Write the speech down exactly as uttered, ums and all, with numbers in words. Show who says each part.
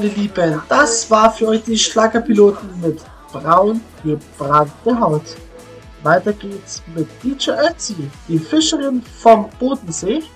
Speaker 1: meine Lieben, das war für euch die Schlagerpiloten mit braun gebrannte Haut. Weiter geht's mit D J Ötzi, die Fischerin vom Bodensee.